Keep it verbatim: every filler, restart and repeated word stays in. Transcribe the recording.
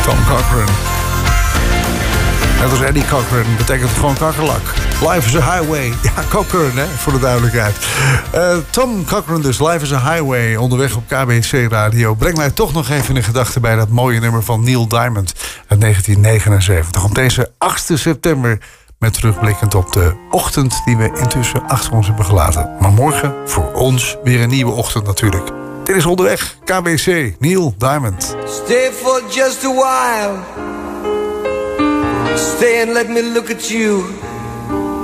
Tom Cochrane. Net als Eddie Cochran betekent het gewoon kakkerlak. Life is a highway. Ja, Cochrane, hè, voor de duidelijkheid. Uh, Tom Cochrane dus, Life is a highway. Onderweg op K B C Radio. Breng mij toch nog even in gedachten bij dat mooie nummer van Neil Diamond uit negentien negenenzeventig. Op deze achtste september met terugblikkend op de ochtend die we intussen achter ons hebben gelaten. Maar morgen voor ons weer een nieuwe ochtend natuurlijk. Dit is Onderweg, K B C, Neil Diamond. Stay for just a while. Stay and let me look at you.